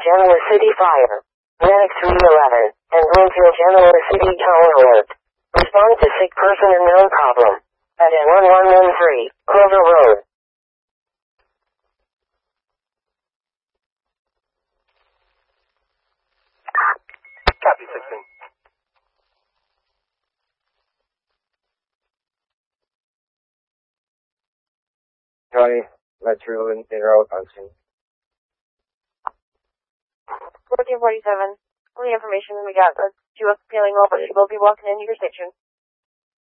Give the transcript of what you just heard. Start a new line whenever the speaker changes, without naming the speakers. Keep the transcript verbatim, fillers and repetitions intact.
Genoa City Fire. Medic three eleven, and Bloomfield Genoa City Tower Alert. Respond to sick person and known problem. At N one one one three, Clover Road.
Copy, sixteen.
Johnny, Metro and en route on scene.
fourteen forty-seven. All the information we got, uh, she was feeling well, but she will be walking into your station.